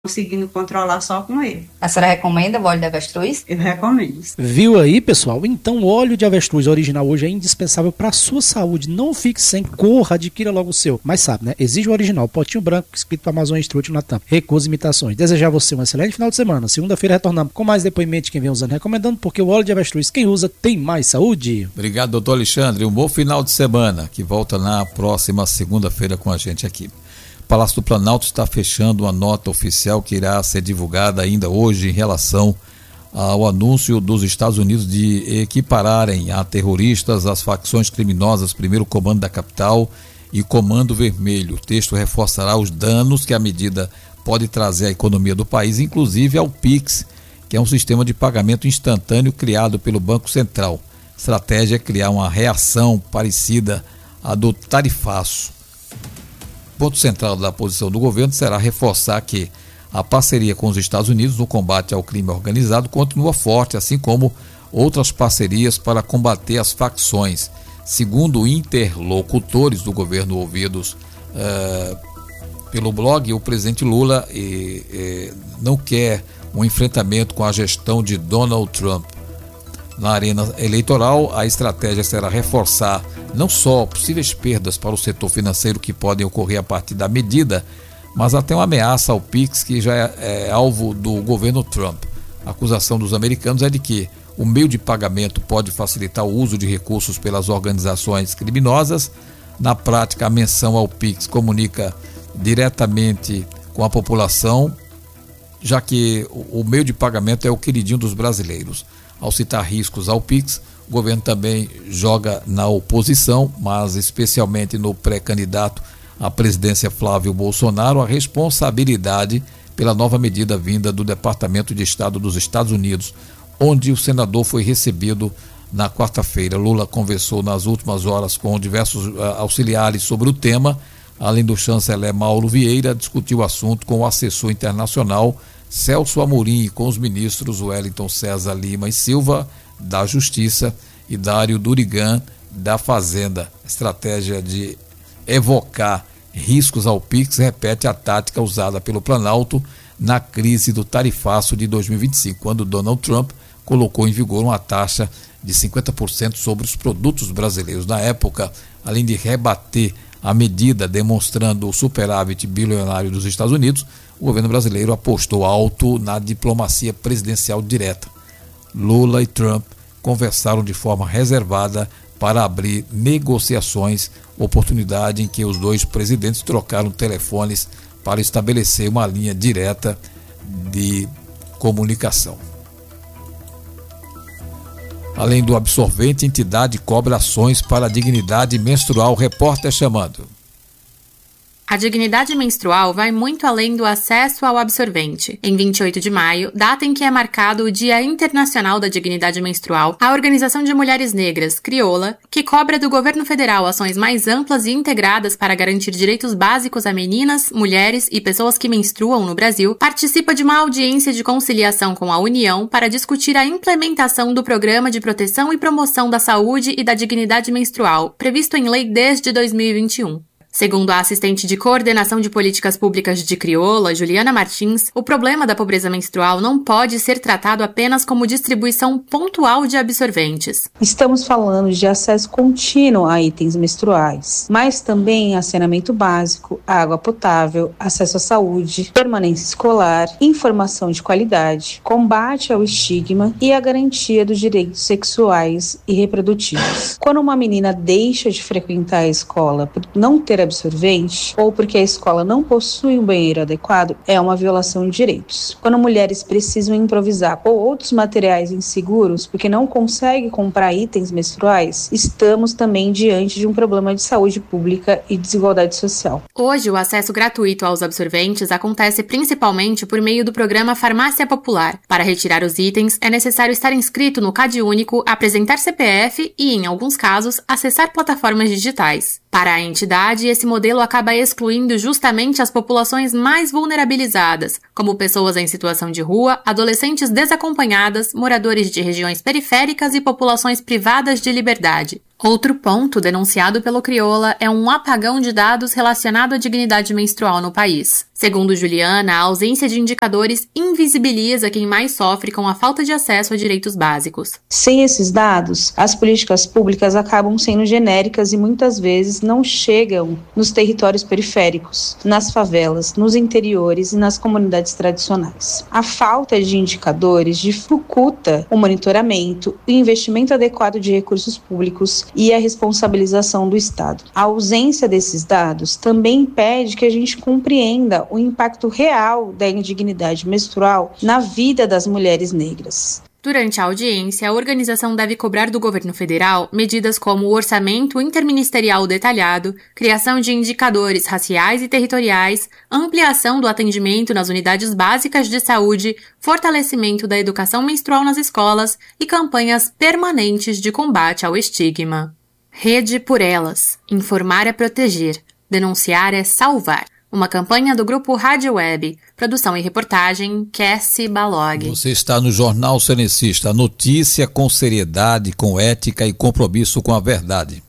conseguindo controlar só com ele. A senhora recomenda o óleo de avestruz? Eu recomendo. Viu aí, pessoal? Então o óleo de avestruz original hoje é indispensável para a sua saúde. Não fique sem, corra, adquira logo o seu. Mas sabe, né? Exige o original, potinho branco, escrito Amazon Strut na tampa. Recusa imitações. Desejar você um excelente final de semana. Segunda-feira retornamos com mais depoimento de quem vem usando e recomendando, porque o óleo de avestruz, quem usa, tem mais saúde. Obrigado, doutor Alexandre. Um bom final de semana, que volta na próxima segunda-feira com a gente aqui. O Palácio do Planalto está fechando uma nota oficial que irá ser divulgada ainda hoje em relação ao anúncio dos Estados Unidos de equipararem a terroristas as facções criminosas Primeiro Comando da Capital e Comando Vermelho. O texto reforçará os danos que a medida pode trazer à economia do país, inclusive ao PIX, que é um sistema de pagamento instantâneo criado pelo Banco Central. A estratégia é criar uma reação parecida à do tarifaço. O ponto central da posição do governo será reforçar que a parceria com os Estados Unidos no combate ao crime organizado continua forte, assim como outras parcerias para combater as facções. Segundo interlocutores do governo ouvidos pelo blog, o presidente Lula não quer um enfrentamento com a gestão de Donald Trump. Na arena eleitoral, a estratégia será reforçar não só possíveis perdas para o setor financeiro que podem ocorrer a partir da medida, mas até uma ameaça ao PIX, que já é alvo do governo Trump. A acusação dos americanos é de que o meio de pagamento pode facilitar o uso de recursos pelas organizações criminosas. Na prática, a menção ao PIX comunica diretamente com a população, já que o meio de pagamento é o queridinho dos brasileiros. Ao citar riscos ao PIX, o governo também joga na oposição, mas especialmente no pré-candidato à presidência Flávio Bolsonaro, a responsabilidade pela nova medida vinda do Departamento de Estado dos Estados Unidos, onde o senador foi recebido na quarta-feira. Lula conversou nas últimas horas com diversos auxiliares sobre o tema. Além do chanceler Mauro Vieira, discutiu o assunto com o assessor internacional Celso Amorim e com os ministros Wellington César Lima e Silva, da Justiça, e Dário Durigan, da Fazenda. A estratégia de evocar riscos ao PIX repete a tática usada pelo Planalto na crise do tarifaço de 2025, quando Donald Trump colocou em vigor uma taxa de 50% sobre os produtos brasileiros. Na época, além de rebater a medida demonstrando o superávit bilionário dos Estados Unidos, o governo brasileiro apostou alto na diplomacia presidencial direta. Lula e Trump conversaram de forma reservada para abrir negociações, oportunidade em que os dois presidentes trocaram telefones para estabelecer uma linha direta de comunicação. Além do absorvente, a entidade cobra ações para a dignidade menstrual. Repórter chamando. A dignidade menstrual vai muito além do acesso ao absorvente. Em 28 de maio, data em que é marcado o Dia Internacional da Dignidade Menstrual, a Organização de Mulheres Negras, Crioula, que cobra do governo federal ações mais amplas e integradas para garantir direitos básicos a meninas, mulheres e pessoas que menstruam no Brasil, participa de uma audiência de conciliação com a União para discutir a implementação do Programa de Proteção e Promoção da Saúde e da Dignidade Menstrual, previsto em lei desde 2021. Segundo a assistente de coordenação de políticas públicas de Crioula, Juliana Martins, o problema da pobreza menstrual não pode ser tratado apenas como distribuição pontual de absorventes. Estamos falando de acesso contínuo a itens menstruais, mas também a saneamento básico, água potável, acesso à saúde, permanência escolar, informação de qualidade, combate ao estigma e a garantia dos direitos sexuais e reprodutivos. Quando uma menina deixa de frequentar a escola por não ter absorvente ou porque a escola não possui um banheiro adequado, é uma violação de direitos. Quando mulheres precisam improvisar ou outros materiais inseguros porque não conseguem comprar itens menstruais, estamos também diante de um problema de saúde pública e desigualdade social. Hoje, o acesso gratuito aos absorventes acontece principalmente por meio do programa Farmácia Popular. Para retirar os itens, é necessário estar inscrito no CadÚnico, apresentar CPF e, em alguns casos, acessar plataformas digitais. Para a entidade, esse modelo acaba excluindo justamente as populações mais vulnerabilizadas, como pessoas em situação de rua, adolescentes desacompanhadas, moradores de regiões periféricas e populações privadas de liberdade. Outro ponto denunciado pelo Crioula é um apagão de dados relacionado à dignidade menstrual no país. Segundo Juliana, a ausência de indicadores invisibiliza quem mais sofre com a falta de acesso a direitos básicos. Sem esses dados, as políticas públicas acabam sendo genéricas e muitas vezes não chegam nos territórios periféricos, nas favelas, nos interiores e nas comunidades tradicionais. A falta de indicadores dificulta o monitoramento, o investimento adequado de recursos públicos e a responsabilização do Estado. A ausência desses dados também impede que a gente compreenda o impacto real da indignidade menstrual na vida das mulheres negras. Durante a audiência, a organização deve cobrar do governo federal medidas como o orçamento interministerial detalhado, criação de indicadores raciais e territoriais, ampliação do atendimento nas unidades básicas de saúde, fortalecimento da educação menstrual nas escolas e campanhas permanentes de combate ao estigma. Rede por Elas. Informar é proteger. Denunciar é salvar. Uma campanha do Grupo Rádio Web. Produção e reportagem, Cassie Balog. Você está no Jornal Cenecista. A notícia com seriedade, com ética e compromisso com a verdade.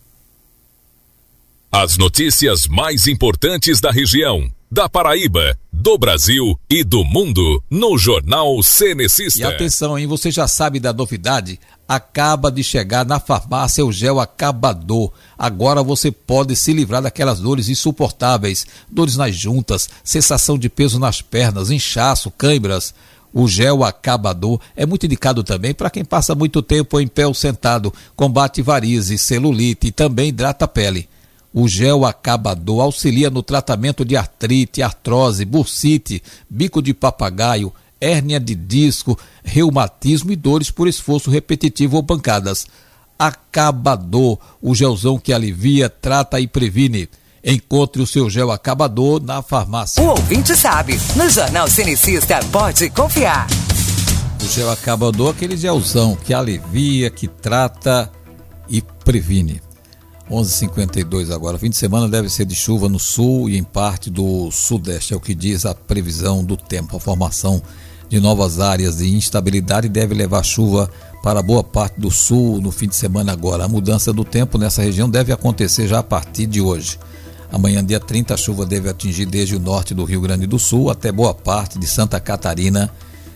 As notícias mais importantes da região, da Paraíba, do Brasil e do mundo, no Jornal Cenecista. E atenção, hein? Você já sabe da novidade? Acaba de chegar na farmácia o gel acabador. Agora você pode se livrar daquelas dores insuportáveis, dores nas juntas, sensação de peso nas pernas, inchaço, câimbras. O gel acabador é muito indicado também para quem passa muito tempo em pé ou sentado, combate varizes, celulite e também hidrata a pele. O gel acabador auxilia no tratamento de artrite, artrose, bursite, bico de papagaio, hérnia de disco, reumatismo e dores por esforço repetitivo ou pancadas. Acabador, o gelzão que alivia, trata e previne. Encontre o seu gel acabador na farmácia. O ouvinte sabe, no Jornal Cenecista pode confiar. O gel acabador, aquele gelzão que alivia, que trata e previne. 11h52 agora. Fim de semana deve ser de chuva no sul e em parte do sudeste, é o que diz a previsão do tempo. A formação de novas áreas de instabilidade deve levar chuva para boa parte do sul no fim de semana agora. A mudança do tempo nessa região deve acontecer já a partir de hoje. Amanhã, dia 30, a chuva deve atingir desde o norte do Rio Grande do Sul até boa parte de Santa Catarina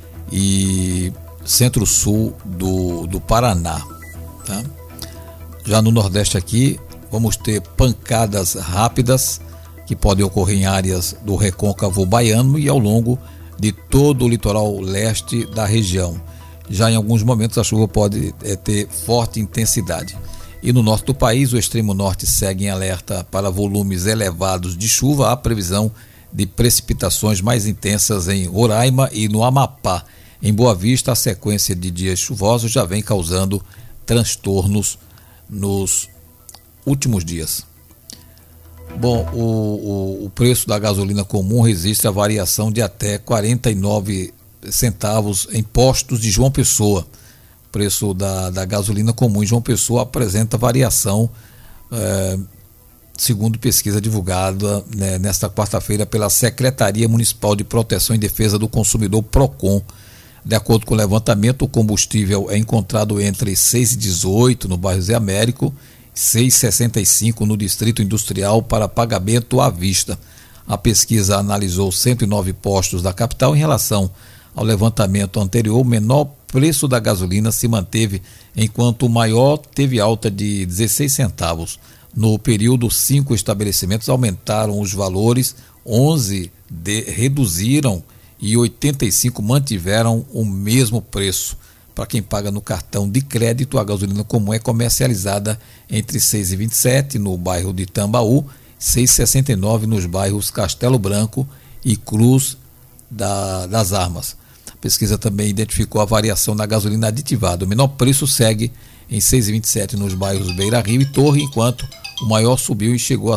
e centro-sul do Paraná, tá? Já no Nordeste aqui, vamos ter pancadas rápidas que podem ocorrer em áreas do recôncavo baiano e ao longo de todo o litoral leste da região. Já em alguns momentos a chuva pode ter forte intensidade. E no norte do país, o extremo norte segue em alerta para volumes elevados de chuva. Há previsão de precipitações mais intensas em Roraima e no Amapá. Em Boa Vista, a sequência de dias chuvosos já vem causando transtornos nos últimos dias. Bom, o preço da gasolina comum resiste a variação de até 49 centavos em postos de João Pessoa. O preço da gasolina comum em João Pessoa apresenta variação, segundo pesquisa divulgada nesta quarta-feira pela Secretaria Municipal de Proteção e Defesa do Consumidor, PROCON. De acordo com o levantamento, o combustível é encontrado entre 6,18 no bairro Zé Américo e 6,65 no Distrito Industrial para pagamento à vista. A pesquisa analisou 109 postos da capital. Em relação ao levantamento anterior, o menor preço da gasolina se manteve, enquanto o maior teve alta de 16 centavos. No período, 5 estabelecimentos aumentaram os valores, 11 reduziram e 85 mantiveram o mesmo preço. Para quem paga no cartão de crédito, a gasolina comum é comercializada entre 6,27 no bairro de Tambaú, 6,69 nos bairros Castelo Branco e Cruz das Armas. A pesquisa também identificou a variação na gasolina aditivada. O menor preço segue em 6,27 nos bairros Beira Rio e Torre, enquanto o maior subiu e chegou a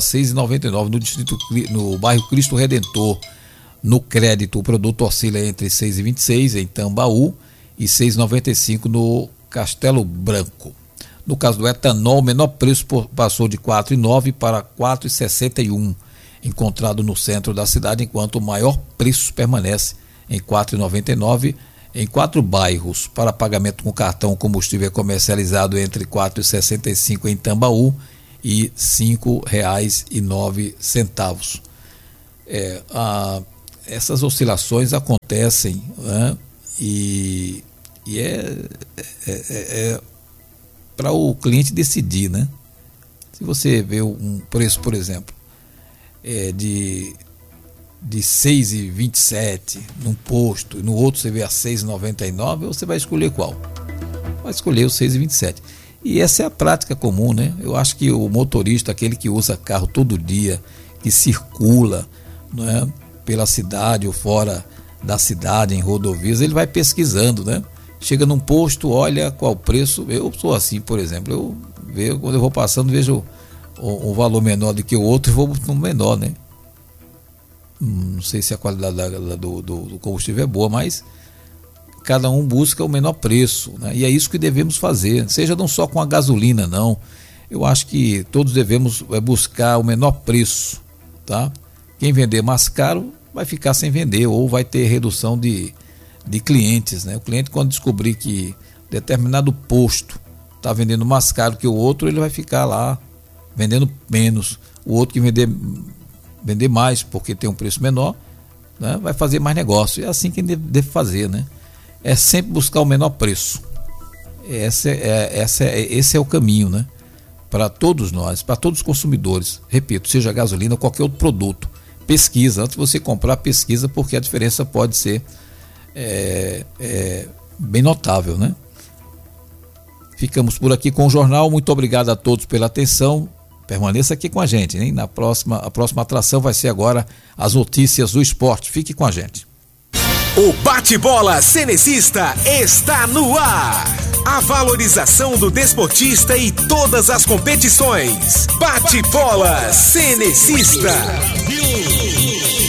6,99 no bairro Cristo Redentor. No crédito, o produto oscila entre 6,26 em Tambaú e 6,95 no Castelo Branco. No caso do etanol, o menor preço passou de 4,9 para 4,61, encontrado no centro da cidade, enquanto o maior preço permanece em 4,99 em 4 bairros para pagamento com cartão. O combustível é comercializado entre R$ 4,65 em Tambaú e R$ 5,09. Essas oscilações acontecem, né? E é para o cliente decidir, né? Se você vê um preço, por exemplo, de 6,27 num posto e no outro você vê a 6,99, você vai escolher qual? Vai escolher o 6,27. E essa é a prática comum, né? Eu acho que o motorista, aquele que usa carro todo dia, que circula, né, pela cidade ou fora da cidade, em rodovias, ele vai pesquisando, né? Chega num posto, olha qual o preço. Eu sou assim, por exemplo, quando eu vou passando, vejo um valor menor do que o outro e vou no menor, né? Não sei se a qualidade do combustível é boa, mas cada um busca o menor preço, né? E é isso que devemos fazer, seja não só com a gasolina, não. Eu acho que todos devemos buscar o menor preço, tá? Quem vender mais caro vai ficar sem vender ou vai ter redução de clientes, né? O cliente, quando descobrir que determinado posto está vendendo mais caro que o outro, ele vai ficar lá vendendo menos. O outro que vender mais porque tem um preço menor, né, vai fazer mais negócio. É assim que deve fazer, né? É sempre buscar o menor preço. Esse é o caminho, né? Para todos nós, para todos os consumidores. Repito, seja gasolina ou qualquer outro produto. Pesquisa, antes de você comprar, pesquisa, porque a diferença pode ser bem notável, né? Ficamos por aqui com o jornal. Muito obrigado a todos pela atenção. Permaneça aqui com a gente, hein? A próxima atração vai ser agora as notícias do esporte. Fique com a gente. O bate-bola cenecista está no ar. A valorização do desportista e todas as competições. Bate-bola cenecista.